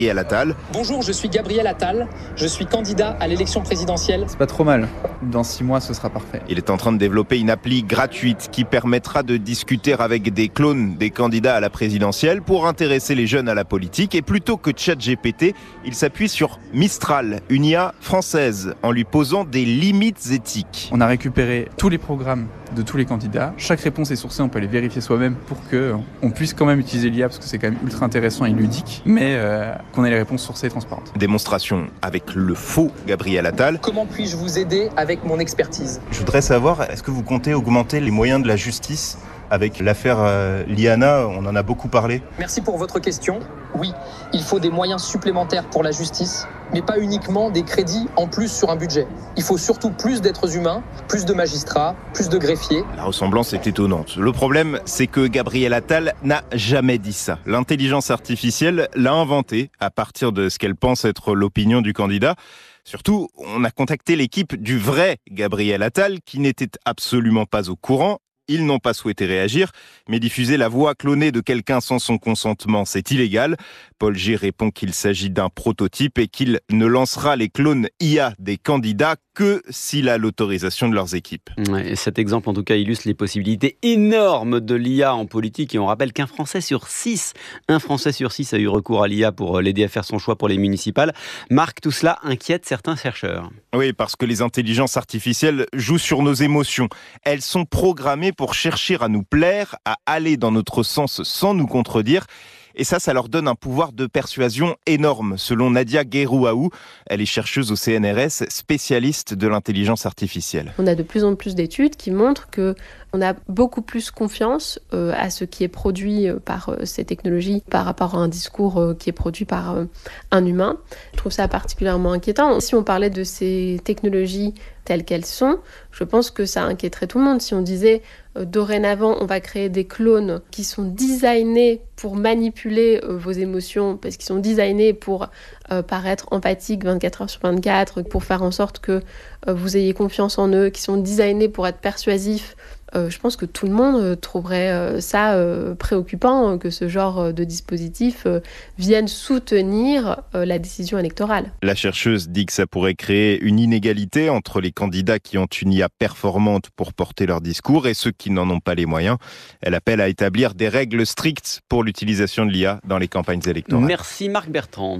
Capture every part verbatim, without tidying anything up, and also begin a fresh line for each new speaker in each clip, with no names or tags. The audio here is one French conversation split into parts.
Gabriel Attal.
Bonjour, je suis Gabriel Attal, je suis candidat à l'élection présidentielle.
C'est pas trop mal, dans six mois ce sera parfait.
Il est en train de développer une appli gratuite qui permettra de discuter avec des clones des candidats à la présidentielle pour intéresser les jeunes à la politique. Et plutôt que ChatGPT, il s'appuie sur Mistral, une I A française, en lui posant des limites éthiques.
On a récupéré tous les programmes de tous les candidats. Chaque réponse est sourcée, on peut les vérifier soi-même pour qu'on puisse quand même utiliser l'I A parce que c'est quand même ultra intéressant et ludique, mais euh, qu'on ait les réponses sourcées et transparentes.
Démonstration avec le faux Gabriel Attal.
Comment puis-je vous aider avec mon expertise ?
Je voudrais savoir, est-ce que vous comptez augmenter les moyens de la justice ? Avec l'affaire euh, Liana, on en a beaucoup parlé.
Merci pour votre question. Oui, il faut des moyens supplémentaires pour la justice, mais pas uniquement des crédits en plus sur un budget. Il faut surtout plus d'êtres humains, plus de magistrats, plus de greffiers.
La ressemblance est étonnante. Le problème, c'est que Gabriel Attal n'a jamais dit ça. L'intelligence artificielle l'a inventé à partir de ce qu'elle pense être l'opinion du candidat. Surtout, on a contacté l'équipe du vrai Gabriel Attal qui n'était absolument pas au courant. Ils n'ont pas souhaité réagir, mais diffuser la voix clonée de quelqu'un sans son consentement, c'est illégal. Paul G répond qu'il s'agit d'un prototype et qu'il ne lancera les clones I A des candidats que s'il a l'autorisation de leurs équipes.
Ouais, cet exemple, en tout cas, illustre les possibilités énormes de l'I A en politique. Et on rappelle qu'un Français sur six, un Français sur six a eu recours à l'I A pour l'aider à faire son choix pour les municipales. Marc, tout cela inquiète certains chercheurs.
Oui, parce que les intelligences artificielles jouent sur nos émotions. Elles sont programmées pour chercher à nous plaire, à aller dans notre sens sans nous contredire. Et ça, ça leur donne un pouvoir de persuasion énorme, selon Nadia Guérouaou. Elle est chercheuse au C N R S, spécialiste de l'intelligence artificielle.
On a de plus en plus d'études qui montrent que on a beaucoup plus confiance euh, à ce qui est produit euh, par euh, ces technologies par rapport à un discours euh, qui est produit par euh, un humain. Je trouve ça particulièrement inquiétant. Si on parlait de ces technologies telles qu'elles sont, je pense que ça inquiéterait tout le monde. Si on disait euh, dorénavant, on va créer des clones qui sont designés pour manipuler euh, vos émotions, parce qu'ils sont designés pour euh, paraître empathiques vingt-quatre heures sur vingt-quatre, pour faire en sorte que euh, vous ayez confiance en eux, qui sont designés pour être persuasifs. Euh, je pense que tout le monde euh, trouverait euh, ça euh, préoccupant, euh, que ce genre euh, de dispositif euh, vienne soutenir euh, la décision électorale.
La chercheuse dit que ça pourrait créer une inégalité entre les candidats qui ont une I A performante pour porter leur discours et ceux qui n'en ont pas les moyens. Elle appelle à établir des règles strictes pour l'utilisation de l'I A dans les campagnes électorales.
Merci Marc Bertrand.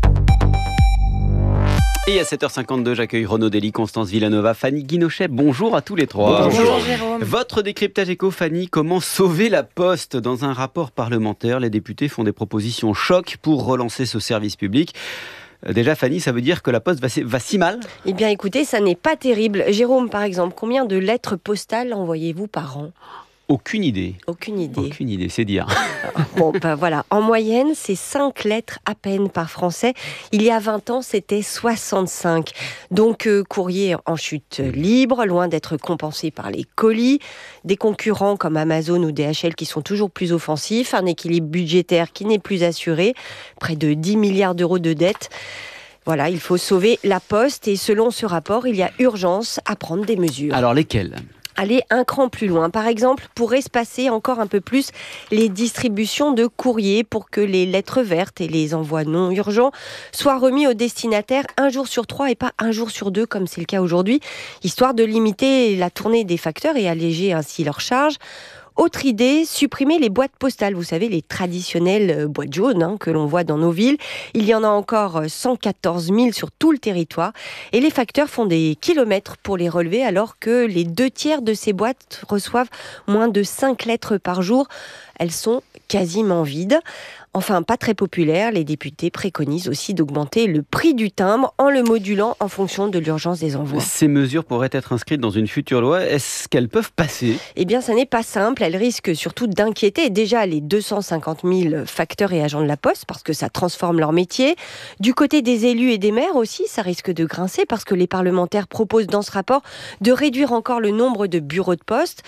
Et à sept heures cinquante-deux, j'accueille Renaud Dely, Constance Villanova, Fanny Guinochet. Bonjour à tous les trois.
Bonjour, Bonjour Jérôme.
Votre décryptage éco, Fanny, comment sauver la Poste ? Dans un rapport parlementaire, les députés font des propositions choc pour relancer ce service public. Déjà, Fanny, ça veut dire que la Poste va, va si mal ?
Eh bien, écoutez, ça n'est pas terrible. Jérôme, par exemple, combien de lettres postales envoyez-vous par an ?
Aucune idée.
Aucune idée.
Aucune idée, c'est dire.
Bon, ben voilà. En moyenne, c'est cinq lettres à peine par Français. Il y a vingt ans, c'était soixante-cinq. Donc, euh, courrier en chute libre, loin d'être compensé par les colis. Des concurrents comme Amazon ou D H L qui sont toujours plus offensifs. Un équilibre budgétaire qui n'est plus assuré. Près de dix milliards d'euros de dettes. Voilà, il faut sauver la Poste. Et selon ce rapport, il y a urgence à prendre des mesures.
Alors, lesquelles ?
Aller un cran plus loin. Par exemple, pour espacer encore un peu plus les distributions de courrier pour que les lettres vertes et les envois non urgents soient remis aux destinataires un jour sur trois et pas un jour sur deux comme c'est le cas aujourd'hui, histoire de limiter la tournée des facteurs et alléger ainsi leur charge. Autre idée, supprimer les boîtes postales. Vous savez, les traditionnelles boîtes jaunes hein, que l'on voit dans nos villes. Il y en a encore cent quatorze mille sur tout le territoire. Et les facteurs font des kilomètres pour les relever alors que les deux tiers de ces boîtes reçoivent moins de cinq lettres par jour. Elles sont quasiment vides. Enfin, pas très populaire, les députés préconisent aussi d'augmenter le prix du timbre en le modulant en fonction de l'urgence des envois.
Ces mesures pourraient être inscrites dans une future loi. Est-ce qu'elles peuvent passer ?
Eh bien, ça n'est pas simple. Elles risquent surtout d'inquiéter déjà les deux cent cinquante mille facteurs et agents de la Poste parce que ça transforme leur métier. Du côté des élus et des maires aussi, ça risque de grincer parce que les parlementaires proposent dans ce rapport de réduire encore le nombre de bureaux de poste.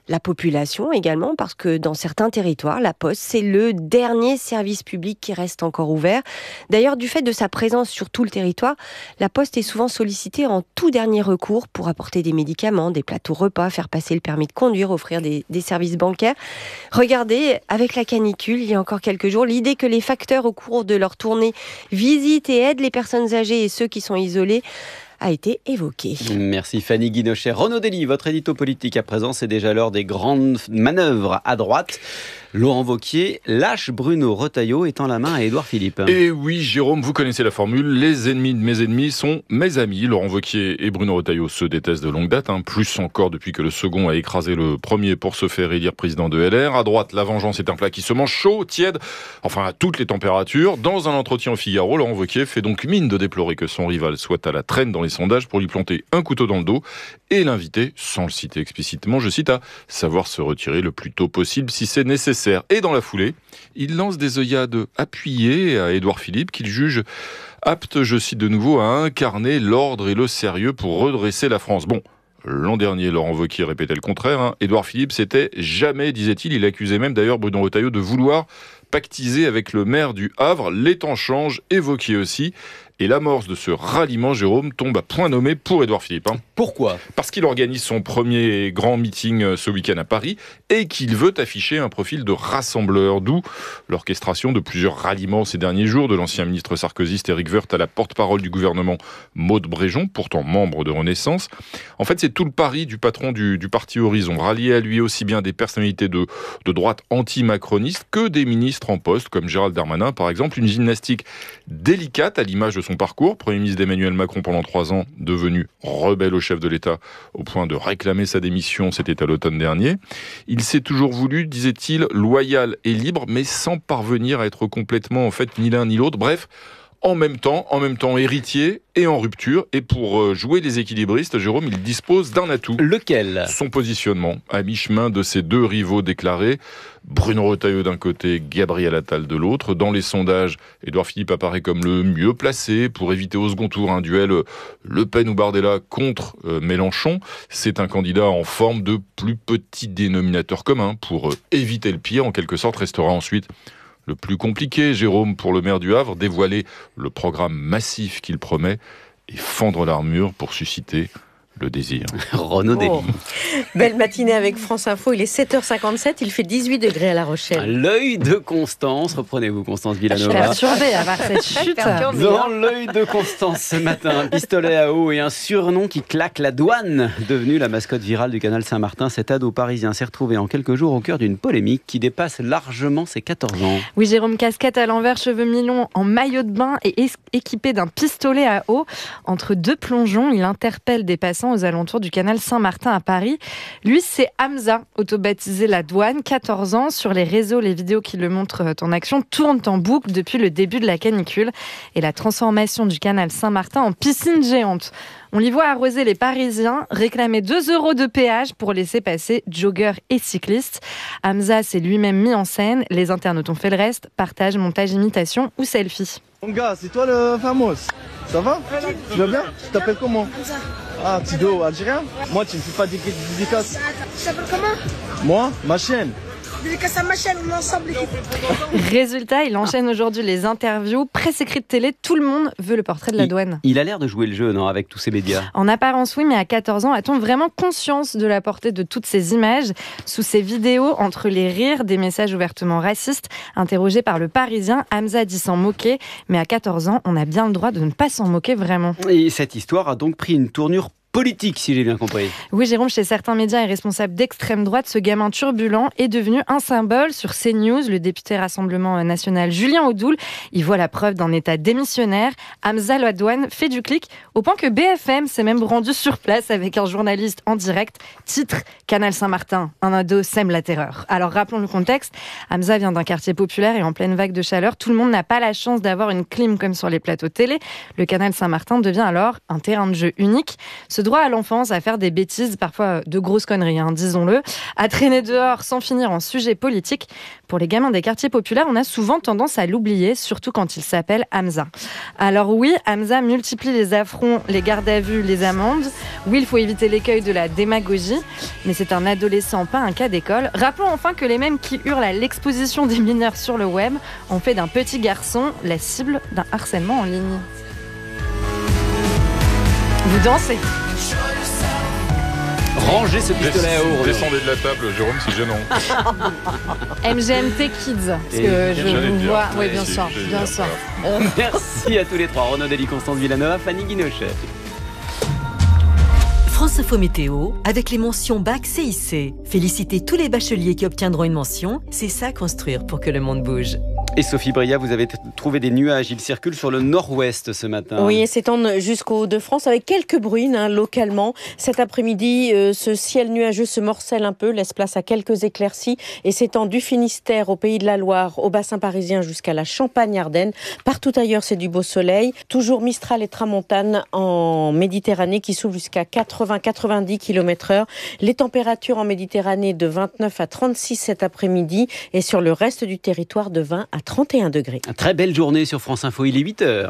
la population également, parce que dans certains territoires, la Poste, c'est le dernier service public qui reste encore ouvert. D'ailleurs, du fait de sa présence sur tout le territoire, la Poste est souvent sollicitée en tout dernier recours pour apporter des médicaments, des plateaux repas, faire passer le permis de conduire, offrir des, des services bancaires. Regardez, avec la canicule, il y a encore quelques jours, l'idée que les facteurs au cours de leur tournée visitent et aident les personnes âgées et ceux qui sont isolés a été évoqué.
Merci Fanny Guinochet. Renaud Dely, votre édito politique à présent, c'est déjà l'heure des grandes manœuvres à droite. Laurent Wauquiez lâche Bruno Retailleau et tend la main à Édouard Philippe.
Et oui, Jérôme, vous connaissez la formule, les ennemis de mes ennemis sont mes amis. Laurent Wauquiez et Bruno Retailleau se détestent de longue date, hein, plus encore depuis que le second a écrasé le premier pour se faire élire président de L R. À droite, la vengeance est un plat qui se mange chaud, tiède, enfin à toutes les températures. Dans un entretien au Figaro, Laurent Wauquiez fait donc mine de déplorer que son rival soit à la traîne dans les sondages pour lui planter un couteau dans le dos et l'inviter, sans le citer explicitement, je cite, à savoir se retirer le plus tôt possible si c'est nécessaire. Et dans la foulée, il lance des œillades appuyées à Édouard Philippe qu'il juge apte, je cite de nouveau, à incarner l'ordre et le sérieux pour redresser la France. Bon, l'an dernier, Laurent Wauquiez répétait le contraire. Hein. Édouard Philippe, c'était jamais, disait-il, il accusait même d'ailleurs Bruno Retailleau de vouloir pactiser avec le maire du Havre. Les temps changent, et Wauquiez aussi. Et l'amorce de ce ralliement, Jérôme, tombe à point nommé pour Édouard Philippe. Hein.
Pourquoi ?
Parce qu'il organise son premier grand meeting ce week-end à Paris et qu'il veut afficher un profil de rassembleur, d'où l'orchestration de plusieurs ralliements ces derniers jours, de l'ancien ministre sarkozyste Éric Woerth à la porte-parole du gouvernement Maud Bréjon, pourtant membre de Renaissance. En fait, c'est tout le pari du patron du, du parti Horizon, rallier à lui aussi bien des personnalités de, de droite anti-macroniste que des ministres en poste, comme Gérald Darmanin par exemple. Une gymnastique délicate à l'image de son parcours, Premier ministre d'Emmanuel Macron pendant trois ans, devenu rebelle au chef de l'État au point de réclamer sa démission, c'était à l'automne dernier. Il s'est toujours voulu, disait-il, loyal et libre, mais sans parvenir à être complètement en fait ni l'un ni l'autre. Bref, en même temps, en même temps héritier et en rupture. Et pour jouer les équilibristes, Jérôme, il dispose d'un atout.
Lequel ?
Son positionnement, à mi-chemin de ses deux rivaux déclarés. Bruno Retailleau d'un côté, Gabriel Attal de l'autre. Dans les sondages, Édouard Philippe apparaît comme le mieux placé pour éviter au second tour un duel Le Pen ou Bardella contre euh, Mélenchon. C'est un candidat en forme de plus petit dénominateur commun pour euh, éviter le pire. En quelque sorte, restera ensuite le plus compliqué, Jérôme, pour le maire du Havre, dévoiler le programme massif qu'il promet et fendre l'armure pour susciter le désir.
Renaud Dely.
Oh. Belle matinée avec France Info, il est sept heures cinquante-sept, il fait dix-huit degrés à La Rochelle.
L'œil de Constance, reprenez-vous Constance Villanova.
Je suis perturbée à voir cette chute.
Dans l'œil de Constance ce matin, un pistolet à eau et un surnom qui claque la douane. Devenu la mascotte virale du canal Saint-Martin, cet ado parisien s'est retrouvé en quelques jours au cœur d'une polémique qui dépasse largement ses quatorze ans.
Oui, Jérôme, casquette à l'envers, cheveux mi-longs, en maillot de bain et équipé d'un pistolet à eau. Entre deux plongeons, il interpelle des passants aux alentours du canal Saint-Martin à Paris. Lui, c'est Hamza, auto-baptisé la douane, quatorze ans. Sur les réseaux, les vidéos qui le montrent en action tournent en boucle depuis le début de la canicule et la transformation du canal Saint-Martin en piscine géante. On l'y voit arroser les Parisiens, réclamer deux euros de péage pour laisser passer joggeurs et cyclistes. Hamza s'est lui-même mis en scène. Les internautes ont fait le reste. Partage, montage, imitation ou selfie.
Mon gars, c'est toi le fameux. Ça va? Tu vas bien? Tu t'appelles comment? Ah, Tido, algérien? Moi, tu ne fais pas des dédicaces.
Tu t'appelles comment?
Moi, ma chaîne.
Dédicace à ma chaîne, on est ensemble.
Résultat, il enchaîne aujourd'hui les interviews, presse écrite télé, tout le monde veut le portrait de la
il,
douane.
Il a l'air de jouer le jeu, non, avec tous ces médias?
En apparence, oui, mais à quatorze ans, a-t-on vraiment conscience de la portée de toutes ces images? Sous ces vidéos, entre les rires, des messages ouvertement racistes, interrogé par le Parisien, Hamza dit s'en moquer, mais à quatorze ans, on a bien le droit de ne pas s'en moquer vraiment.
Et cette histoire a donc pris une tournure politique, si j'ai bien compris.
Oui, Jérôme, chez certains médias et responsables d'extrême droite, ce gamin turbulent est devenu un symbole. Sur CNews, le député Rassemblement National Julien Audoul y voit la preuve d'un état démissionnaire. Hamza la douane fait du clic, au point que B F M s'est même rendu sur place avec un journaliste en direct. Titre, Canal Saint-Martin, un ado sème la terreur. Alors rappelons le contexte. Hamza vient d'un quartier populaire et en pleine vague de chaleur. Tout le monde n'a pas la chance d'avoir une clim comme sur les plateaux télé. Le Canal Saint-Martin devient alors un terrain de jeu unique. Ce droit à l'enfance, à faire des bêtises, parfois de grosses conneries, hein, disons-le, à traîner dehors sans finir en sujet politique. Pour les gamins des quartiers populaires, on a souvent tendance à l'oublier, surtout quand il s'appelle Hamza. Alors oui, Hamza multiplie les affronts, les gardes à vue, les amendes. Oui, il faut éviter l'écueil de la démagogie, mais c'est un adolescent, pas un cas d'école. Rappelons enfin que les mêmes qui hurlent à l'exposition des mineurs sur le web ont fait d'un petit garçon la cible d'un harcèlement en ligne. Vous dansez.
Rangez ce pistolet à eau.
Descendez de la table, Jérôme, c'est gênant.
M G M T Kids, parce que je vous vois. Oui, bien sûr, bien sûr.
Merci à tous les trois. Renaud Dely, Constance Villanova, Fanny Guinochet.
France Info Météo, avec les mentions Bac C I C. Félicitez tous les bacheliers qui obtiendront une mention. C'est ça construire pour que le monde bouge.
Et Sophie Bria, vous avez t- trouvé des nuages. Ils circulent sur le nord-ouest ce matin.
Oui, et s'étendent jusqu'au Hauts-de-France avec quelques bruines hein, localement. Cet après-midi, euh, ce ciel nuageux se morcelle un peu, laisse place à quelques éclaircies et s'étend du Finistère au Pays de la Loire, au bassin parisien jusqu'à la Champagne-Ardenne. Partout ailleurs, c'est du beau soleil. Toujours Mistral et Tramontane en Méditerranée qui soufflent jusqu'à quatre-vingts à quatre-vingt-dix kilomètres heure. Les températures en Méditerranée de vingt-neuf à trente-six cet après-midi et sur le reste du territoire de vingt à trente et un degrés.
Très belle journée sur France Info, il est huit heures.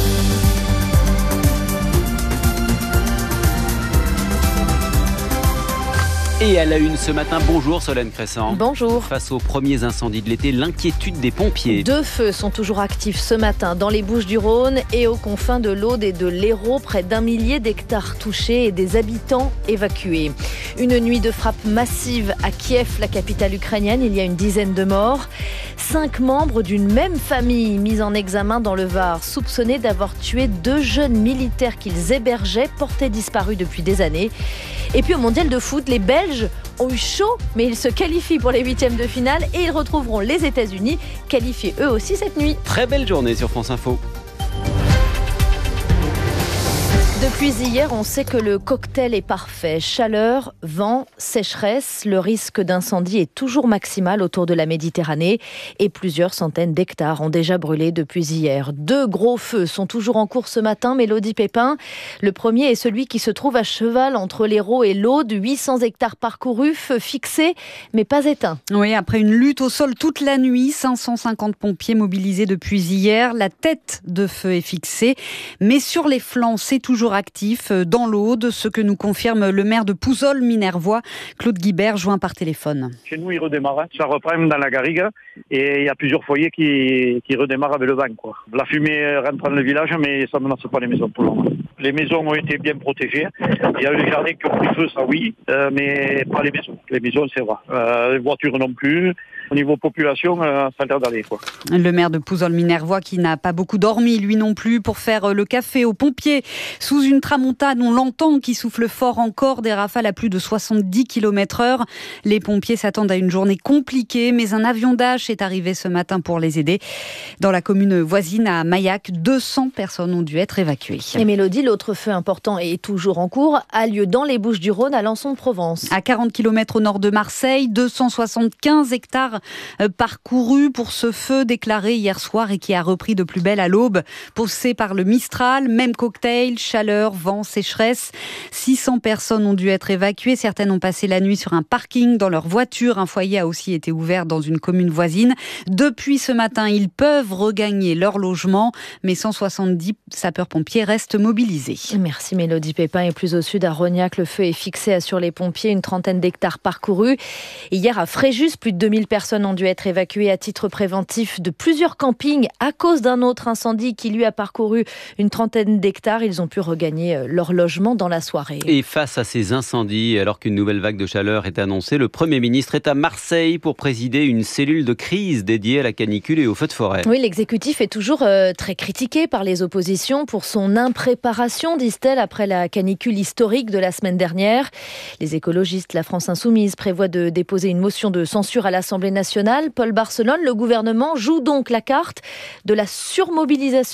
Et à la une ce matin, bonjour Solène Crescent.
Bonjour.
Face aux premiers incendies de l'été, l'inquiétude des pompiers.
Deux feux sont toujours actifs ce matin dans les Bouches-du-Rhône et aux confins de l'Aude et de l'Hérault. Près d'un millier d'hectares touchés et des habitants évacués. Une nuit de frappe massive à Kiev, la capitale ukrainienne. Il y a une dizaine de morts. Cinq membres d'une même famille mis en examen dans le Var, soupçonnés d'avoir tué deux jeunes militaires qu'ils hébergeaient, portés disparus depuis des années. Et puis au mondial de foot, les Belges ont eu chaud, mais ils se qualifient pour les huitièmes de finale et ils retrouveront les États-Unis, qualifiés eux aussi cette nuit.
Très belle journée sur France Info.
Depuis hier, on sait que le cocktail est parfait. Chaleur, vent, sécheresse. Le risque d'incendie est toujours maximal autour de la Méditerranée et plusieurs centaines d'hectares ont déjà brûlé depuis hier. Deux gros feux sont toujours en cours ce matin, Mélodie Pépin. Le premier est celui qui se trouve à cheval entre l'Hérault et l'Aude. huit cents hectares parcourus, feu fixé, mais pas éteint.
Oui, après une lutte au sol toute la nuit, cinq cent cinquante pompiers mobilisés depuis hier. La tête de feu est fixée, mais sur les flancs, c'est toujours actif dans l'Aude, ce que nous confirme le maire de Pouzols-Minervois, Claude Guibert, joint par téléphone.
Chez nous, il redémarre, ça reprend dans la garrigue et il y a plusieurs foyers qui, qui redémarrent avec le vent, quoi. La fumée rentre dans le village, mais ça ne menace pas les maisons pour le moment. Les maisons ont été bien protégées. Il y a eu les jardins qui ont pris feu, ça oui, euh, mais pas les maisons. Les maisons, c'est vrai. Euh, les voitures non plus. Au niveau population, euh, ça a l'air d'aller, quoi.
Le maire de Pouzols-Minervois qui n'a pas beaucoup dormi, lui non plus, pour faire le café aux pompiers. Sous une tramontane, on l'entend, qui souffle fort encore, des rafales à plus de soixante-dix kilomètres heure. Les pompiers s'attendent à une journée compliquée, mais un avion Dash est arrivé ce matin pour les aider. Dans la commune voisine, à Maillac, deux cents personnes ont dû être évacuées.
Et Mélodie, l'autre feu important et toujours en cours, a lieu dans les Bouches-du-Rhône, à Lançon-de-Provence.
À quarante kilomètres au nord de Marseille, deux cent soixante-quinze hectares parcourus pour ce feu déclaré hier soir et qui a repris de plus belle à l'aube. Poussé par le Mistral, même cocktail, chaleur, vent, sécheresse. six cents personnes ont dû être évacuées. Certaines ont passé la nuit sur un parking dans leur voiture. Un foyer a aussi été ouvert dans une commune voisine. Depuis ce matin, ils peuvent regagner leur logement, mais cent soixante-dix sapeurs-pompiers restent mobilisés.
Merci Mélodie Pépin. Et plus au sud, à Rognac, le feu est fixé, assure les pompiers. Une trentaine d'hectares parcourus. Hier, à Fréjus, plus de deux mille personnes ont dû être évacuées à titre préventif de plusieurs campings à cause d'un autre incendie qui lui a parcouru une trentaine d'hectares. Ils ont pu regagner leur logement dans la soirée.
Et face à ces incendies, alors qu'une nouvelle vague de chaleur est annoncée, le Premier ministre est à Marseille pour présider une cellule de crise dédiée à la canicule et aux feux de forêt.
Oui, l'exécutif est toujours euh, très critiqué par les oppositions pour son impréparation, disent-elles, après la canicule historique de la semaine dernière. Les écologistes, la France Insoumise, prévoient de déposer une motion de censure à l'Assemblée nationale. Paul Barcelone, le gouvernement joue donc la carte de la surmobilisation.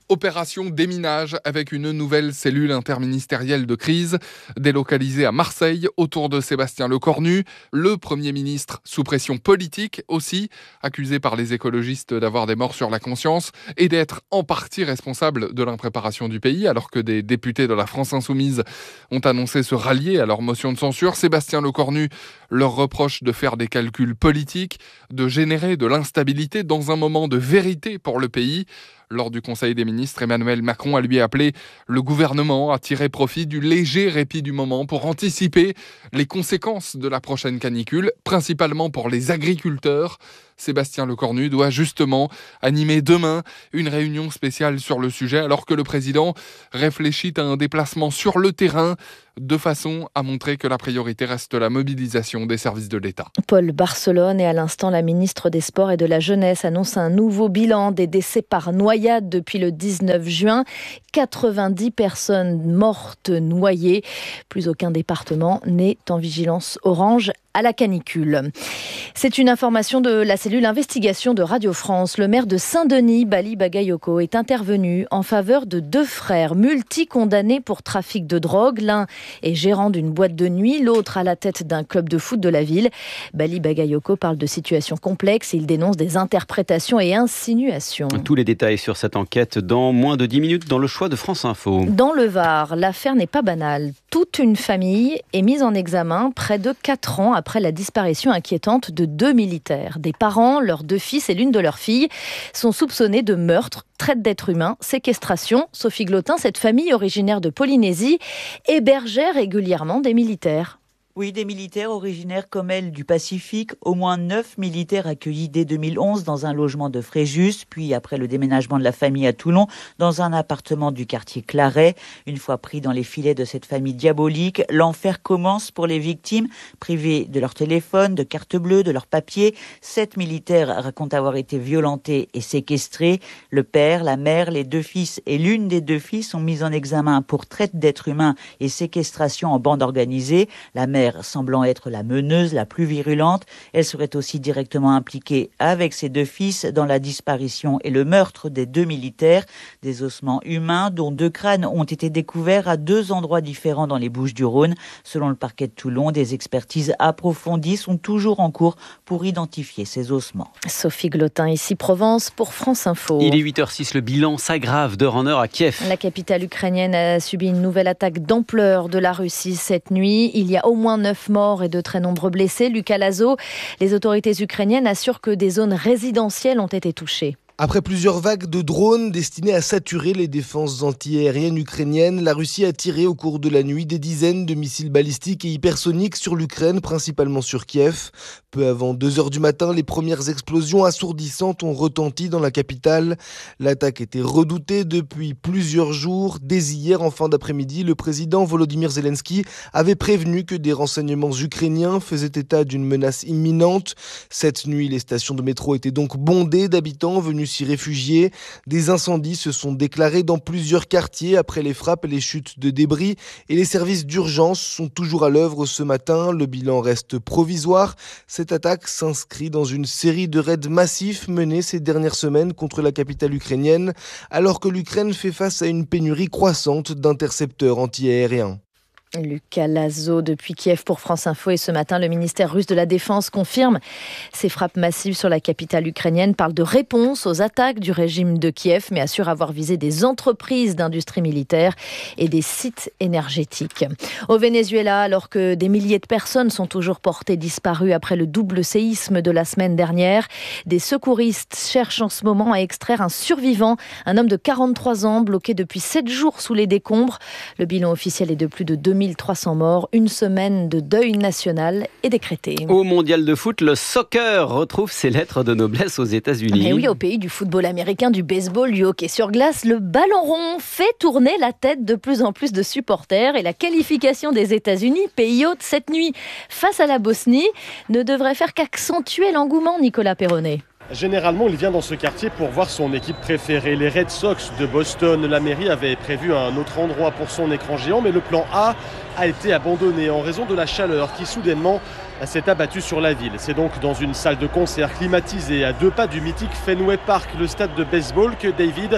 Opération déminage avec une nouvelle cellule interministérielle de crise délocalisée à Marseille autour de Sébastien Lecornu, le Premier ministre sous pression politique aussi, accusé par les écologistes d'avoir des morts sur la conscience et d'être en partie responsable de l'impréparation du pays alors que des députés de la France Insoumise ont annoncé se rallier à leur motion de censure. Sébastien Lecornu leur reproche de faire des calculs politiques, de générer de l'instabilité dans un moment de vérité pour le pays. Lors du Conseil des ministres, Emmanuel Macron a lui appelé le gouvernement à tirer profit du léger répit du moment pour anticiper les conséquences de la prochaine canicule, principalement pour les agriculteurs. Sébastien Lecornu doit justement animer demain une réunion spéciale sur le sujet alors que le président réfléchit à un déplacement sur le terrain de façon à montrer que la priorité reste la mobilisation des services de l'État.
Paul Barcelone et à l'instant la ministre des Sports et de la Jeunesse annonce un nouveau bilan des décès par noyade depuis le dix-neuf juin. quatre-vingt-dix personnes mortes noyées. Plus aucun département n'est en vigilance orange à la canicule. C'est une information de la cellule investigation de Radio France. Le maire de Saint-Denis, Bali Bagayoko, est intervenu en faveur de deux frères multi-condamnés pour trafic de drogue. L'un est gérant d'une boîte de nuit, l'autre à la tête d'un club de foot de la ville. Bali Bagayoko parle de situations complexes. Il dénonce des interprétations et insinuations.
Tous les détails sur cette enquête dans moins de dix minutes dans le choix de France Info.
Dans le Var, l'affaire n'est pas banale. Toute une famille est mise en examen près de quatre ans après la disparition inquiétante de deux militaires. Des parents, leurs deux fils et l'une de leurs filles sont soupçonnés de meurtre, traite d'êtres humains, séquestration. Sophie Glotin, cette famille originaire de Polynésie, hébergeait régulièrement des militaires.
Oui, des militaires originaires comme elle du Pacifique. Au moins neuf militaires accueillis dès deux mille onze dans un logement de Fréjus, puis après le déménagement de la famille à Toulon, dans un appartement du quartier Claret. Une fois pris dans les filets de cette famille diabolique, l'enfer commence pour les victimes, privées de leur téléphone, de carte bleue, de leurs papiers. Sept militaires racontent avoir été violentés et séquestrés. Le père, la mère, les deux fils et l'une des deux filles sont mis en examen pour traite d'êtres humains et séquestration en bande organisée. La mère semblant être la meneuse la plus virulente. Elle serait aussi directement impliquée avec ses deux fils dans la disparition et le meurtre des deux militaires. Des ossements humains dont deux crânes ont été découverts à deux endroits différents dans les Bouches-du-Rhône. Selon le parquet de Toulon, des expertises approfondies sont toujours en cours pour identifier ces ossements.
Sophie Glotin, ici Provence pour France Info.
Il est huit heures six, le bilan s'aggrave d'heure en heure à Kiev.
La capitale ukrainienne a subi une nouvelle attaque d'ampleur de la Russie cette nuit. Il y a au moins neuf morts et de très nombreux blessés. Lucas Lazo, les autorités ukrainiennes assurent que des zones résidentielles ont été touchées.
Après plusieurs vagues de drones destinés à saturer les défenses antiaériennes ukrainiennes, la Russie a tiré au cours de la nuit des dizaines de missiles balistiques et hypersoniques sur l'Ukraine, principalement sur Kiev. Peu avant deux heures du matin, les premières explosions assourdissantes ont retenti dans la capitale. L'attaque était redoutée depuis plusieurs jours. Dès hier, en fin d'après-midi, le président Volodymyr Zelensky avait prévenu que des renseignements ukrainiens faisaient état d'une menace imminente. Cette nuit, les stations de métro étaient donc bondées d'habitants venus s'y réfugier. Des incendies se sont déclarés dans plusieurs quartiers après les frappes et les chutes de débris et les services d'urgence sont toujours à l'œuvre ce matin. Le bilan reste provisoire. Cette attaque s'inscrit dans une série de raids massifs menés ces dernières semaines contre la capitale ukrainienne alors que l'Ukraine fait face à une pénurie croissante d'intercepteurs antiaériens.
Lucas Lazo depuis Kiev pour France Info. Et ce matin, le ministère russe de la Défense confirme ces frappes massives sur la capitale ukrainienne, parle de réponse aux attaques du régime de Kiev, mais assure avoir visé des entreprises d'industrie militaire et des sites énergétiques. Au Venezuela, alors que des milliers de personnes sont toujours portées disparues après le double séisme de la semaine dernière, des secouristes cherchent en ce moment à extraire un survivant, un homme de quarante-trois ans bloqué depuis sept jours sous les décombres. Le bilan officiel est de plus de deux mille trois cents morts. Une semaine de deuil national est décrétée.
Au mondial de foot, le soccer retrouve ses lettres de noblesse aux États-Unis.
Mais oui, au pays du football américain, du baseball, du hockey sur glace, le ballon rond fait tourner la tête de plus en plus de supporters et la qualification des États-Unis, pays hôte cette nuit face à la Bosnie, ne devrait faire qu'accentuer l'engouement, Nicolas Perronnet.
Généralement, il vient dans ce quartier pour voir son équipe préférée, les Red Sox de Boston. La mairie avait prévu un autre endroit pour son écran géant, mais le plan A a été abandonné en raison de la chaleur qui soudainement s'est abattue sur la ville. C'est donc dans une salle de concert climatisée à deux pas du mythique Fenway Park, le stade de baseball, que David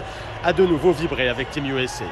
a de nouveau vibré avec Team U S A.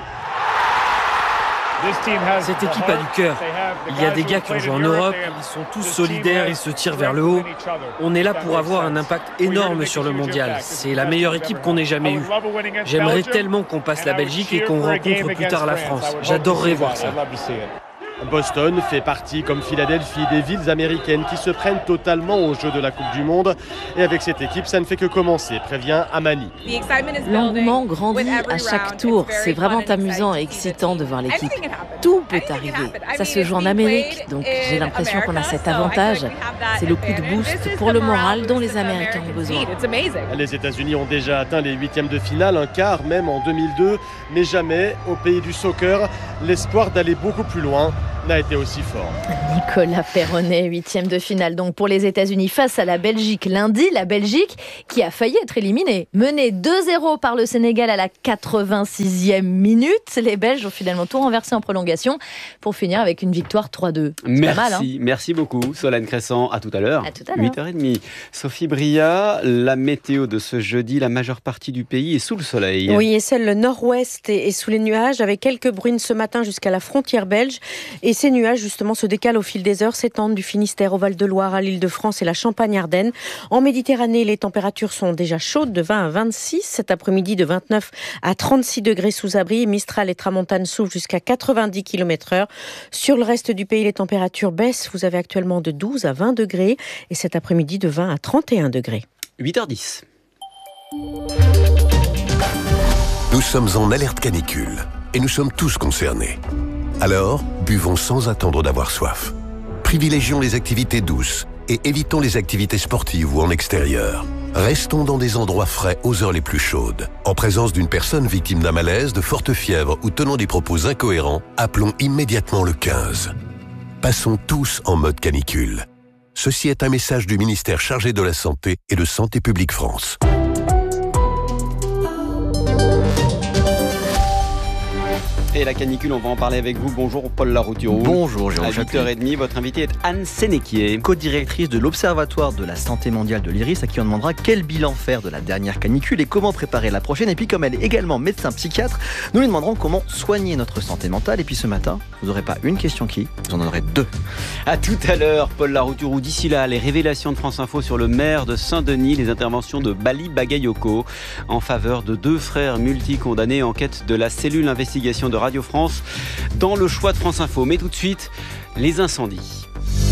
Cette équipe a du cœur. Il y a des gars qui ont joué en Europe, ils sont tous solidaires, ils se tirent vers le haut. On est là pour avoir un impact énorme sur le mondial. C'est la meilleure équipe qu'on ait jamais eue. J'aimerais tellement qu'on passe la Belgique et qu'on rencontre plus tard la France. J'adorerais voir ça.
Boston fait partie, comme Philadelphie, des villes américaines qui se prennent totalement au jeu de la Coupe du Monde. Et avec cette équipe, ça ne fait que commencer, prévient Amani.
L'engouement grandit à chaque tour. C'est vraiment amusant et excitant de voir l'équipe. Tout peut arriver. Ça se joue en Amérique, donc j'ai l'impression qu'on a cet avantage. C'est le coup de boost pour le moral dont les Américains ont besoin.
Les États-Unis ont déjà atteint les huitièmes de finale, un quart même en deux mille deux, mais jamais, au pays du soccer, l'espoir d'aller beaucoup plus loin n'a été aussi fort.
Nicolas Perronnet, huitième de finale donc pour les États-Unis face à la Belgique lundi. La Belgique qui a failli être éliminée. Menée deux zéro par le Sénégal à la quatre-vingt-sixième minute. Les Belges ont finalement tout renversé en prolongation pour finir avec une victoire trois deux. C'est
merci,
pas mal, hein.
Merci beaucoup Solène Crescent. À tout à l'heure.
À tout à l'heure.
huit heures trente. Sophie Bria, la météo de ce jeudi, la majeure partie du pays est sous le soleil.
Oui, et seul le nord-ouest est sous les nuages avec quelques bruines ce matin jusqu'à la frontière belge. Et ces nuages, justement, se décalent au fil des heures, s'étendent du Finistère au Val-de-Loire à l'Île-de-France et la Champagne-Ardenne. En Méditerranée, les températures sont déjà chaudes, de vingt à vingt-six. Cet après-midi, de vingt-neuf à trente-six degrés sous abri. Mistral et tramontane soufflent jusqu'à quatre-vingt-dix kilomètres heure. Sur le reste du pays, les températures baissent. Vous avez actuellement de douze à vingt degrés. Et cet après-midi, de vingt à trente et un degrés.
huit heures dix.
Nous sommes en alerte canicule et nous sommes tous concernés. Alors, buvons sans attendre d'avoir soif. Privilégions les activités douces et évitons les activités sportives ou en extérieur. Restons dans des endroits frais aux heures les plus chaudes. En présence d'une personne victime d'un malaise, de forte fièvre ou tenant des propos incohérents, appelons immédiatement le quinze. Passons tous en mode canicule. Ceci est un message du ministère chargé de la Santé et de Santé publique France.
Et la canicule, on va en parler avec vous. Bonjour Paul Larouturou.
Bonjour Jérôme.
À huit heures trente, votre invitée est Anne Sénéquier,
co-directrice de l'Observatoire de la Santé Mondiale de l'Iris, à qui on demandera quel bilan faire de la dernière canicule et comment préparer la prochaine. Et puis comme elle est également médecin psychiatre, nous lui demanderons comment soigner notre santé mentale. Et puis ce matin, vous n'aurez pas une question qui, vous en aurez deux.
À tout à l'heure, Paul Larouturou. D'ici là, les révélations de France Info sur le maire de Saint-Denis, les interventions de Bali Bagayoko en faveur de deux frères multicondamnés, enquête de la cellule investigation de Radio France dans le choix de France Info. Mais tout de suite, les incendies.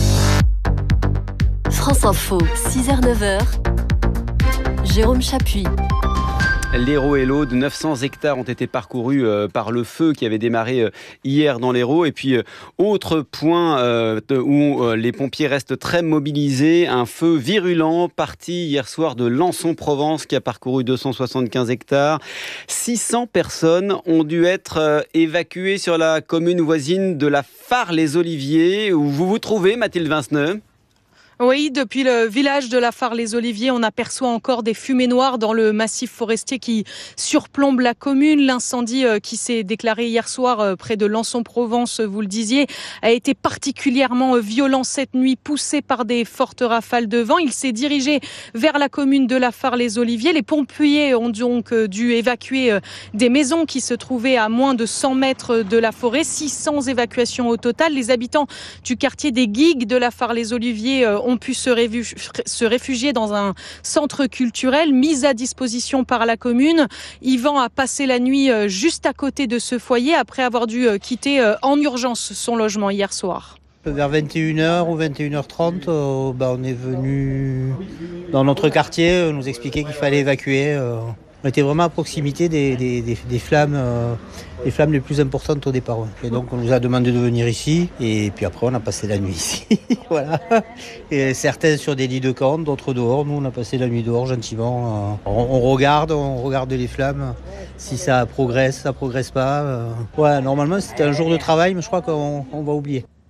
France Info, six heures neuf heures. Jérôme Chapuis.
L'Hérault et l'Aude, neuf cents hectares ont été parcourus euh, par le feu qui avait démarré euh, hier dans l'Hérault. Et puis, euh, autre point euh, où euh, les pompiers restent très mobilisés, un feu virulent parti hier soir de Lançon-Provence qui a parcouru deux cent soixante-quinze hectares. six cents personnes ont dû être euh, évacuées sur la commune voisine de la Fars-les-Oliviers, où vous vous trouvez, Mathilde Vinceneux.
Oui, depuis le village de la Fars-les-Oliviers, on aperçoit encore des fumées noires dans le massif forestier qui surplombe la commune. L'incendie qui s'est déclaré hier soir près de Lançon-Provence, vous le disiez, a été particulièrement violent cette nuit, poussé par des fortes rafales de vent. Il s'est dirigé vers la commune de la Fars-les-Oliviers. Les pompiers ont donc dû évacuer des maisons qui se trouvaient à moins de cent mètres de la forêt. six cents évacuations au total. Les habitants du quartier des Guigues de la Fars-les-Oliviers ont pu se, réfu- se réfugier dans un centre culturel mis à disposition par la commune. Yvan a passé la nuit juste à côté de ce foyer après avoir dû quitter en urgence son logement hier soir.
Vers vingt et une heures ou vingt et une heures trente, euh, bah, on est venu dans notre quartier euh, nous expliquer qu'il fallait évacuer. Euh, on était vraiment à proximité des, des, des, des flammes, euh, les flammes les plus importantes au départ. Ouais. Et donc on nous a demandé de venir ici et puis après on a passé la nuit ici. Voilà. Et certains sur des lits de camp, d'autres dehors. Nous on a passé la nuit dehors gentiment. Euh, on, on regarde, on regarde les flammes. Si ça progresse, ça progresse pas. Euh. Ouais, normalement c'était un jour de travail, mais je crois qu'on on va oublier.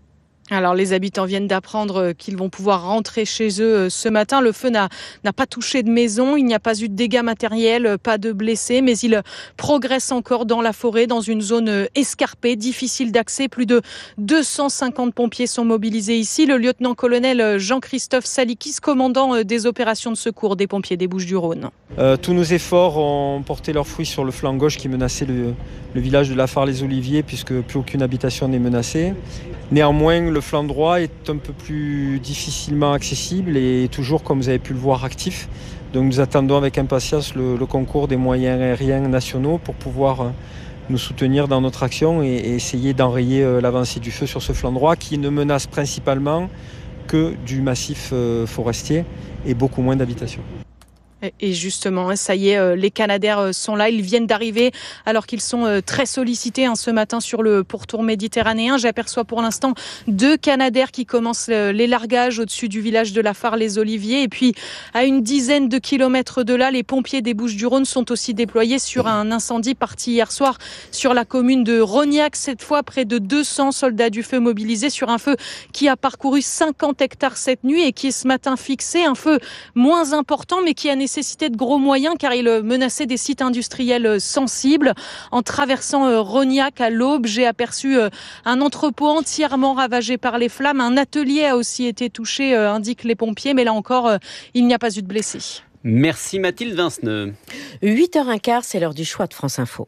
Alors les habitants viennent d'apprendre qu'ils vont pouvoir rentrer chez eux ce matin. Le feu n'a, n'a pas touché de maison, il n'y a pas eu de dégâts matériels, pas de blessés, mais il progresse encore dans la forêt, dans une zone escarpée, difficile d'accès. Plus de deux cent cinquante pompiers sont mobilisés ici. Le lieutenant-colonel Jean-Christophe Salikis, commandant des opérations de secours des pompiers des Bouches-du-Rhône.
Euh, tous nos efforts ont porté leurs fruits sur le flanc gauche qui menaçait le, le village de la Fare-les-Oliviers, puisque plus aucune habitation n'est menacée. Néanmoins, le flanc droit est un peu plus difficilement accessible et toujours, comme vous avez pu le voir, actif. Donc nous attendons avec impatience le, le concours des moyens aériens nationaux pour pouvoir nous soutenir dans notre action et, et essayer d'enrayer l'avancée du feu sur ce flanc droit qui ne menace principalement que du massif forestier et beaucoup moins d'habitations.
Et justement, ça y est, les Canadair sont là. Ils viennent d'arriver alors qu'ils sont très sollicités ce matin sur le pourtour méditerranéen. J'aperçois pour l'instant deux Canadair qui commencent les largages au-dessus du village de la Fare-les-Oliviers. Et puis, à une dizaine de kilomètres de là, les pompiers des Bouches-du-Rhône sont aussi déployés sur un incendie parti hier soir sur la commune de Rognac. Cette fois, près de deux cents soldats du feu mobilisés sur un feu qui a parcouru cinquante hectares cette nuit et qui est ce matin fixé. Un feu moins important, mais qui a nécessité nécessitait de gros moyens car il menaçait des sites industriels sensibles. En traversant Rognac à l'aube, j'ai aperçu un entrepôt entièrement ravagé par les flammes. Un atelier a aussi été touché, indiquent les pompiers, mais là encore, il n'y a pas eu de blessés.
Merci Mathilde Vinceneux.
huit heures quinze, c'est l'heure du choix de France Info.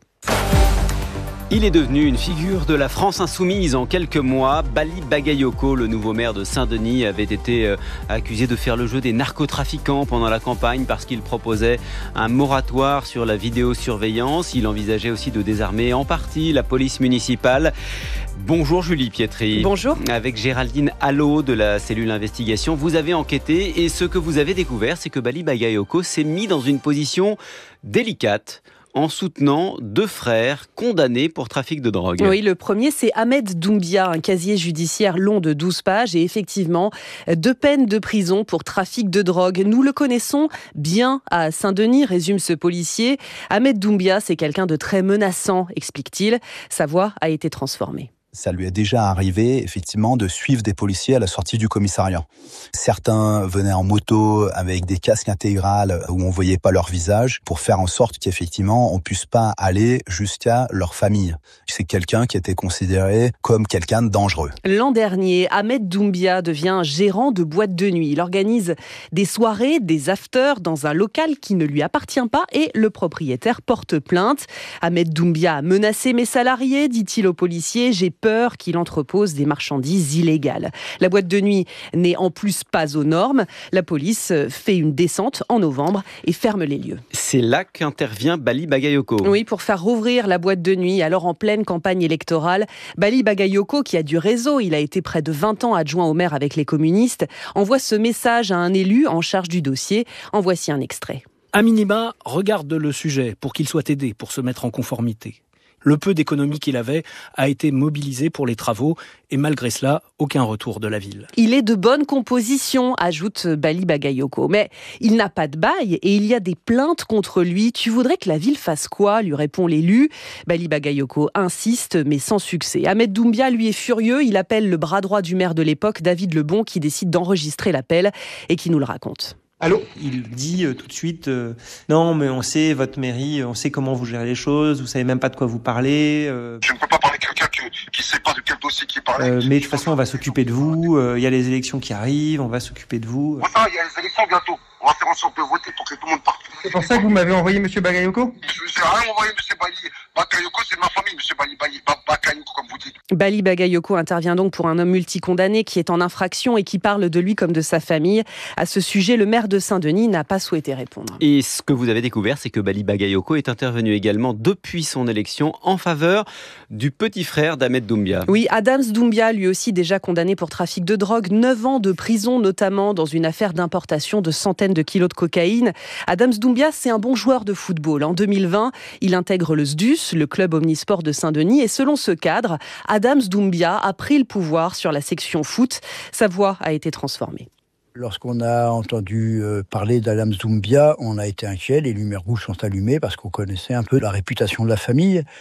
Il est devenu une figure de la France insoumise en quelques mois. Bali Bagayoko, le nouveau maire de Saint-Denis, avait été accusé de faire le jeu des narcotrafiquants pendant la campagne parce qu'il proposait un moratoire sur la vidéosurveillance. Il envisageait aussi de désarmer en partie la police municipale. Bonjour Julie Pietri.
Bonjour.
Avec Géraldine Allot de la cellule investigation, vous avez enquêté et ce que vous avez découvert, c'est que Bali Bagayoko s'est mis dans une position délicate en soutenant deux frères condamnés pour trafic de drogue.
Oui, le premier, c'est Ahmed Doumbia, un casier judiciaire long de douze pages et effectivement, deux peines de prison pour trafic de drogue. Nous le connaissons bien à Saint-Denis, résume ce policier. Ahmed Doumbia, c'est quelqu'un de très menaçant, explique-t-il. Sa voix a été transformée.
Ça lui est déjà arrivé, effectivement, de suivre des policiers à la sortie du commissariat. Certains venaient en moto avec des casques intégrales où on voyait pas leur visage pour faire en sorte qu'effectivement, on puisse pas aller jusqu'à leur famille. C'est quelqu'un qui était considéré comme quelqu'un de dangereux.
L'an dernier, Ahmed Doumbia devient gérant de boîte de nuit. Il organise des soirées, des afters dans un local qui ne lui appartient pas et le propriétaire porte plainte. Ahmed Doumbia a menacé mes salariés, dit-il aux policiers. J'ai peur qu'il entrepose des marchandises illégales. La boîte de nuit n'est en plus pas aux normes. La police fait une descente en novembre et ferme les lieux.
C'est là qu'intervient Bali Bagayoko.
Oui, pour faire rouvrir la boîte de nuit, alors en pleine campagne électorale. Bali Bagayoko, qui a du réseau, il a été près de vingt ans adjoint au maire avec les communistes, envoie ce message à un élu en charge du dossier. En voici un extrait.
À minima, regarde le sujet pour qu'il soit aidé, pour se mettre en conformité. Le peu d'économie qu'il avait a été mobilisé pour les travaux et malgré cela, aucun retour de la ville.
Il est de bonne composition, ajoute Bali Bagayoko. Mais il n'a pas de bail et il y a des plaintes contre lui. Tu voudrais que la ville fasse quoi ? Lui répond l'élu. Bali Bagayoko insiste, mais sans succès. Ahmed Doumbia, lui, est furieux. Il appelle le bras droit du maire de l'époque, David Lebon, qui décide d'enregistrer l'appel et qui nous le raconte.
Allô ? Il dit euh, tout de suite euh, « Non, mais on sait, votre mairie, on sait comment vous gérez les choses, vous savez même pas de quoi vous parlez. Euh... »
Je ne peux pas parler de quelqu'un qui ne sait pas de quel dossier il parlait.
Euh, mais de toute façon, on va s'occuper de vous. Il euh, y a les élections qui arrivent, on va s'occuper de vous.
Ouais, il y a les élections bientôt. On va faire en sorte de voter pour que tout le monde parte.
C'est pour ça que vous m'avez envoyé M. Bagayoko ?
Je ne sais rien envoyé M. Bali Bagayoko, c'est ma famille, M. Bali Bagayoko, comme vous dites.
Bali Bagayoko intervient donc pour un homme multicondamné qui est en infraction et qui parle de lui comme de sa famille. À ce sujet, le maire de Saint-Denis n'a pas souhaité répondre.
Et ce que vous avez découvert, c'est que Bali Bagayoko est intervenu également depuis son élection en faveur du petit frère d'Ahmed Doumbia.
Oui, Adams Doumbia, lui aussi déjà condamné pour trafic de drogue, neuf ans de prison notamment dans une affaire d'importation de centaines de kilos de cocaïne. Adams Doumbia, c'est un bon joueur de football. En deux mille vingt, il intègre le S D U S, le club omnisport de Saint-Denis, et selon ce cadre, Adams Doumbia a pris le pouvoir sur la section foot. Sa voix a été transformée.
Lorsqu'on a entendu parler d'Adams Doumbia, on a été inquiet, les lumières rouges sont allumées parce qu'on connaissait un peu la réputation de la famille.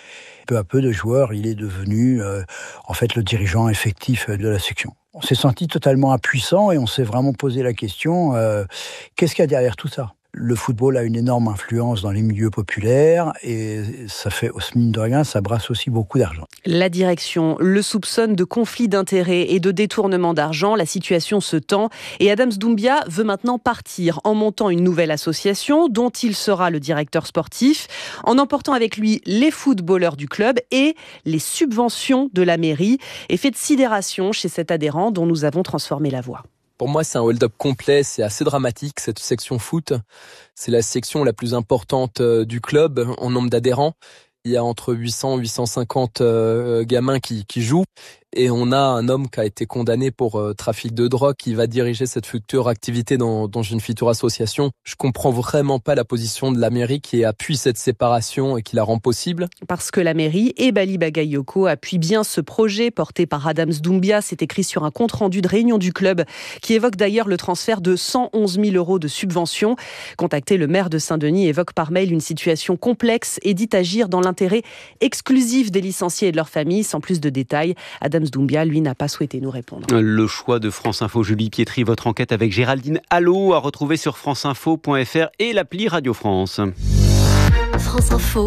Peu à peu, de joueur, il est devenu euh, en fait le dirigeant effectif de la section. On s'est senti totalement impuissant et on s'est vraiment posé la question, euh, qu'est-ce qu'il y a derrière tout ça ? Le football a une énorme influence dans les milieux populaires et ça fait, mine de rien, ça brasse aussi beaucoup d'argent.
La direction le soupçonne de conflit d'intérêts et de détournement d'argent. La situation se tend et Adams Doumbia veut maintenant partir en montant une nouvelle association dont il sera le directeur sportif, en emportant avec lui les footballeurs du club et les subventions de la mairie. Effet de sidération chez cet adhérent dont nous avons transformé la voix.
Pour moi, c'est un hold-up complet, c'est assez dramatique, cette section foot. C'est la section la plus importante du club en nombre d'adhérents. Il y a entre huit cents et huit cent cinquante euh, gamins qui, qui jouent. Et on a un homme qui a été condamné pour euh, trafic de drogue qui va diriger cette future activité dans, dans une future association. Je comprends vraiment pas la position de la mairie qui appuie cette séparation et qui la rend possible.
Parce que la mairie et Bali Bagayoko appuient bien ce projet porté par Adams Doumbia. C'est écrit sur un compte-rendu de réunion du club qui évoque d'ailleurs le transfert de cent onze mille euros de subventions. Contacté, le maire de Saint-Denis évoque par mail une situation complexe et dit agir dans l'intérêt exclusif des licenciés et de leurs familles. Sans plus de détails, Adams Doumbia, lui, n'a pas souhaité nous répondre.
Le choix de France Info, Julie Pietri, votre enquête avec Géraldine Allot à retrouver sur franceinfo point f r et l'appli Radio France.
France Info,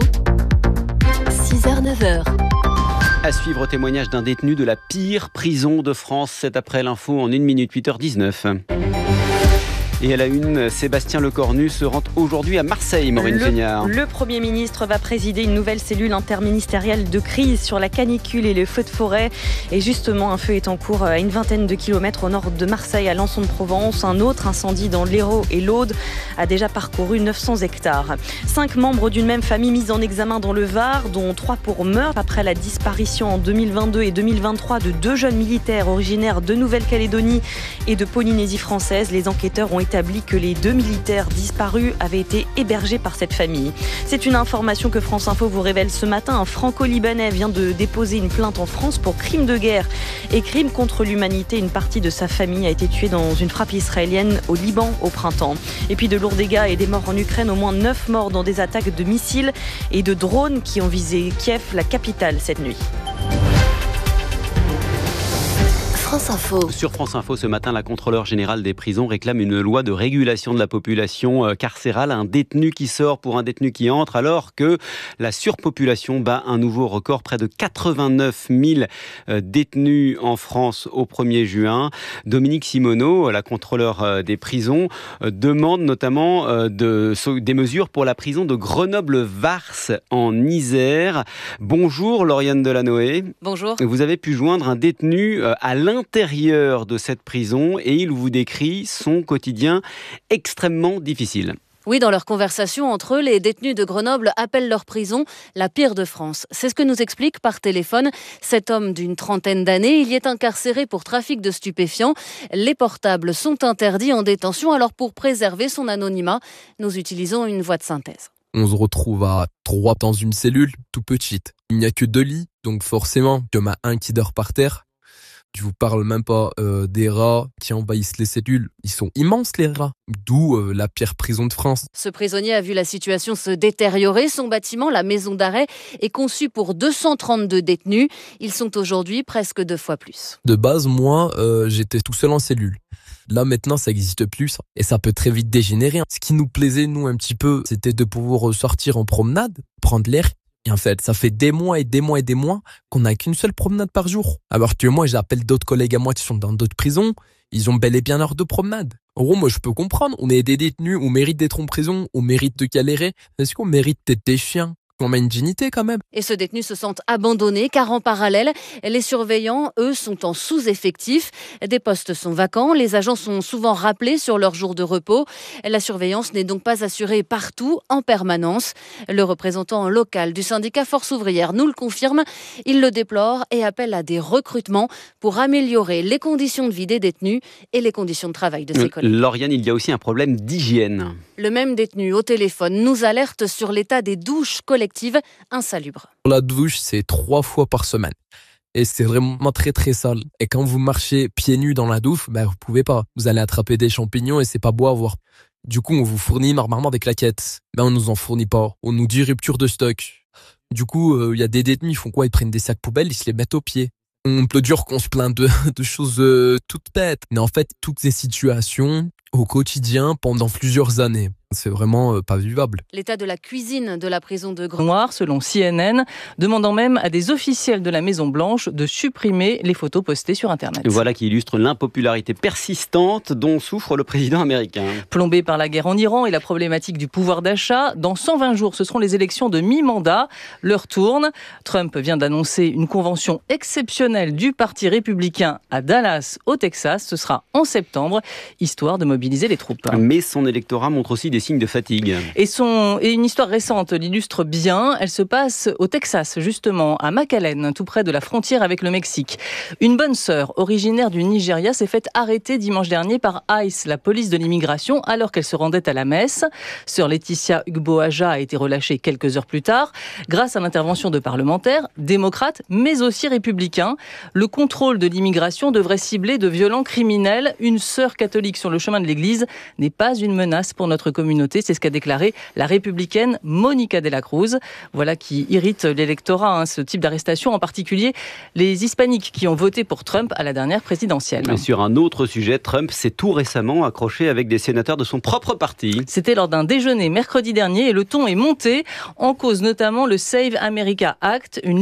six heures neuf heures.
À suivre, témoignage d'un détenu de la pire prison de France. C'est après l'info en une minute, huit heures dix-neuf. Et à la une, Sébastien Lecornu se rend aujourd'hui à Marseille, Maureen Feignard.
Le Premier ministre va présider une nouvelle cellule interministérielle de crise sur la canicule et les feux de forêt. Et justement, un feu est en cours à une vingtaine de kilomètres au nord de Marseille, à Lançon-de-Provence. Un autre incendie dans l'Hérault et l'Aude a déjà parcouru neuf cents hectares. Cinq membres d'une même famille mis en examen dans le Var, dont trois pour meurtre après la disparition en deux mille vingt-deux et deux mille vingt-trois de deux jeunes militaires originaires de Nouvelle-Calédonie et de Polynésie française. Les enquêteurs ont établi que les deux militaires disparus avaient été hébergés par cette famille. C'est une information que France Info vous révèle ce matin. Un franco-libanais vient de déposer une plainte en France pour crime de guerre et crime contre l'humanité. Une partie de sa famille a été tuée dans une frappe israélienne au Liban au printemps. Et puis de lourds dégâts et des morts en Ukraine, au moins neuf morts dans des attaques de missiles et de drones qui ont visé Kiev, la capitale, cette nuit.
France Info.
Sur France Info, ce matin, la contrôleure générale des prisons réclame une loi de régulation de la population carcérale. Un détenu qui sort pour un détenu qui entre, alors que la surpopulation bat un nouveau record. Près de quatre-vingt-neuf mille détenus en France au premier juin. Dominique Simoneau, la contrôleure des prisons, demande notamment de, des mesures pour la prison de Grenoble-Vars en Isère. Bonjour Lauriane Delanoë.
Bonjour.
Vous avez pu joindre un détenu à l'intérieur l'intérieur de cette prison et il vous décrit son quotidien extrêmement difficile.
Oui, dans leur conversation entre eux, les détenus de Grenoble appellent leur prison la pire de France. C'est ce que nous explique par téléphone cet homme d'une trentaine d'années. Il y est incarcéré pour trafic de stupéfiants. Les portables sont interdits en détention, alors pour préserver son anonymat, nous utilisons une voix de synthèse.
On se retrouve à trois dans une cellule, tout petite. Il n'y a que deux lits, donc forcément, il y en a un qui dort par terre. Je vous parle même pas euh, des rats qui envahissent les cellules. Ils sont immenses, les rats. D'où euh, la pire prison de France.
Ce prisonnier a vu la situation se détériorer. Son bâtiment, la maison d'arrêt, est conçu pour deux cent trente-deux détenus. Ils sont aujourd'hui presque deux fois plus.
De base, moi, euh, j'étais tout seul en cellule. Là, maintenant, ça n'existe plus, ça. Et ça peut très vite dégénérer. Ce qui nous plaisait, nous, un petit peu, c'était de pouvoir sortir en promenade, prendre l'air. Et en fait, ça fait des mois et des mois et des mois qu'on n'a qu'une seule promenade par jour. Alors que moi, j'appelle d'autres collègues à moi qui sont dans d'autres prisons. Ils ont bel et bien l'heure de promenade. En gros, moi, je peux comprendre. On est des détenus, on mérite d'être en prison, on mérite de galérer. Est-ce qu'on mérite d'être des chiens ? On a une dignité quand même.
Et ce détenu se sent abandonné car en parallèle, les surveillants, eux, sont en sous-effectif. Des postes sont vacants, les agents sont souvent rappelés sur leurs jours de repos. La surveillance n'est donc pas assurée partout, en permanence. Le représentant local du syndicat Force ouvrière nous le confirme. Il le déplore et appelle à des recrutements pour améliorer les conditions de vie des détenus et les conditions de travail de ses collègues.
Lauriane, il y a aussi un problème d'hygiène.
Le même détenu au téléphone nous alerte sur l'état des douches collectives insalubre.
La douche, c'est trois fois par semaine. Et c'est vraiment très très sale. Et quand vous marchez pieds nus dans la douche, ben vous pouvez pas. Vous allez attraper des champignons et c'est pas beau à voir. Du coup, on vous fournit normalement des claquettes. Ben on nous en fournit pas. On nous dit rupture de stock. Du coup, il euh, y a des détenus, ils font quoi? Ils prennent des sacs poubelles, ils se les mettent aux pieds. On peut dire qu'on se plaint de, de choses euh, toutes bêtes. Mais en fait, toutes ces situations, au quotidien, pendant plusieurs années, c'est vraiment euh, pas vivable.
L'état de la cuisine de la prison de Grenoble.
Noir, selon C N N, demandant même à des officiels de la Maison-Blanche de supprimer les photos postées sur Internet.
Voilà qui illustre l'impopularité persistante dont souffre le président américain.
Plombé par la guerre en Iran et la problématique du pouvoir d'achat, dans cent vingt jours, ce seront les élections de mi-mandat. L'heure tourne. Trump vient d'annoncer une convention exceptionnelle du Parti républicain à Dallas, au Texas. Ce sera en septembre, histoire de mobiliser les troupes.
Mais son électorat montre aussi des signes de fatigue.
Et, son, et une histoire récente l'illustre bien. Elle se passe au Texas, justement, à McAllen, tout près de la frontière avec le Mexique. Une bonne sœur, originaire du Nigeria, s'est faite arrêter dimanche dernier par ICE, la police de l'immigration, alors qu'elle se rendait à la messe. Sœur Laetitia Ugboaja a été relâchée quelques heures plus tard, grâce à l'intervention de parlementaires, démocrates, mais aussi républicains. Le contrôle de l'immigration devrait cibler de violents criminels. Une sœur catholique sur le chemin de l'église n'est pas une menace pour notre communauté. C'est ce qu'a déclaré la républicaine Monica de la Cruz. Voilà qui irrite l'électorat, hein, ce type d'arrestation, en particulier les hispaniques qui ont voté pour Trump à la dernière présidentielle.
Mais sur un autre sujet, Trump s'est tout récemment accroché avec des sénateurs de son propre parti.
C'était lors d'un déjeuner mercredi dernier et le ton est monté, en cause notamment le Save America Act, une